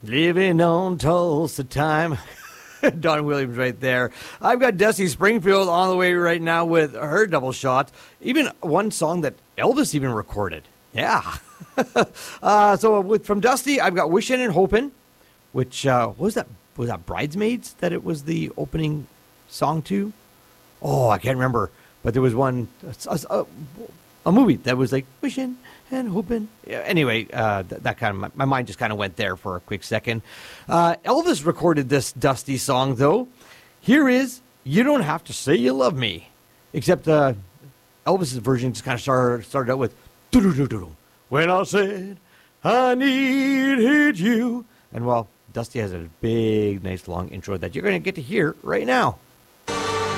Living on Tulsa time. Don Williams right there. I've got Dusty Springfield on the way right now with her double shot. Even one song that Elvis even recorded. Yeah. From Dusty, I've got Wishin' and Hopin', which, was that Bridesmaids that it was the opening song to? Oh, I can't remember. But there was one, a movie that was like Wishin' and Hopin'. Yeah, anyway, that kind of, my mind just kind of went there for a quick second. Elvis recorded this Dusty song, though. Here is You Don't Have to Say You Love Me. Except Elvis's version just kind of started out with do-do-do-do-do. When I said I needed you. And well, Dusty has a big, nice, long intro that you're going to get to hear right now.